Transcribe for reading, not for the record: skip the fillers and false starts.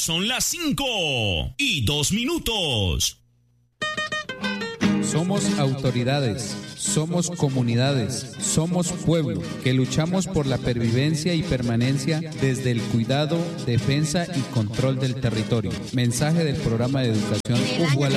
Son las 5:02. Somos autoridades, somos comunidades, somos pueblo, que luchamos por la pervivencia y permanencia desde el cuidado, defensa y control del territorio. Mensaje del programa de educación UJUALA.